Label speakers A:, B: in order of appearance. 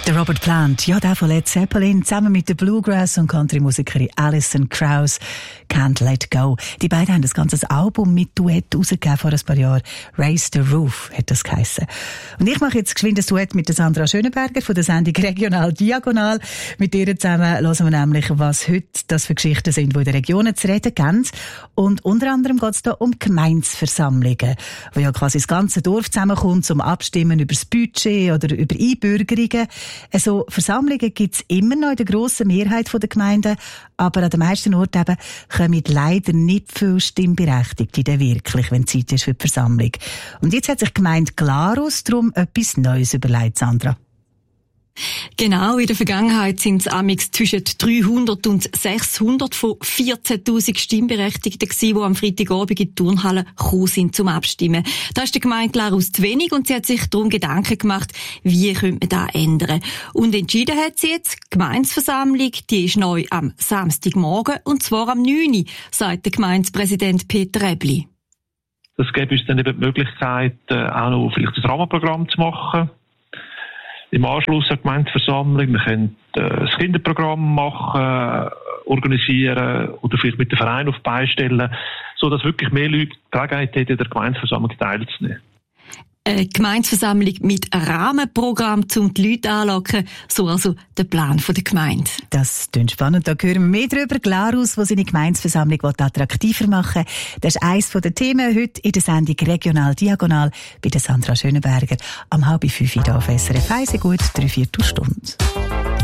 A: Der Robert Plant, ja, der von Led Zeppelin, zusammen mit der Bluegrass- und Country-Musikerin Alison Krauss, Can't Let Go. Die beiden haben das ganze Album mit Duett rausgegeben vor ein paar Jahren. Raise the Roof hat das geheissen. Und ich mache jetzt geschwind ein Duett mit der Sandra Schönenberger von der Sendung Regional Diagonal. Mit ihr zusammen hören wir nämlich, was heute das für Geschichten sind, die in den Regionen zu reden geben. Und unter anderem geht es da um Gemeindeversammlungen, wo ja quasi das ganze Dorf zusammenkommt, zum Abstimmen über das Budget oder über Einbürgerungen. Also Versammlungen gibt es immer noch in der grossen Mehrheit der Gemeinden, aber an den meisten Orten eben kommen leider nicht viele Stimmberechtigte dann wirklich, wenn Zeit ist für die Versammlung. Und jetzt hat sich die Gemeinde Glarus darum etwas Neues überlegt, Sandra.
B: Genau, in der Vergangenheit sind es amigs zwischen 300 und 600 von 14.000 Stimmberechtigten gewesen, die am Freitagabend in die Turnhalle gekommen sind zum Abstimmen. Da ist der Gemeinde Glarus zu wenig und sie hat sich darum Gedanken gemacht, wie könnte man das ändern. Und entschieden hat sie jetzt, die Gemeindeversammlung, die ist neu am Samstagmorgen und zwar am 9 Uhr, sagt der Gemeindepräsident Peter Ebli.
C: Das gibt uns dann eben die Möglichkeit, auch noch vielleicht ein Rahmenprogramm zu machen. Im Anschluss an die Gemeindeversammlung. Wir können das Kinderprogramm machen, organisieren oder vielleicht mit dem Verein auf beistellen, sodass wirklich mehr Leute die Gelegenheit hätten, in der Gemeindeversammlung teilzunehmen.
B: Eine Gemeindeversammlung mit Rahmenprogramm, um die Leute anzulocken, so also der Plan der Gemeinde.
A: Das klingt spannend. Da hören wir mehr darüber. Glarus, der seine Gemeindeversammlung attraktiver machen will. Das ist eines der Themen heute in der Sendung Regional Diagonal bei der Sandra Schönenberger am 4:30 hier auf SRF 1. Gut 3/4 Stunde.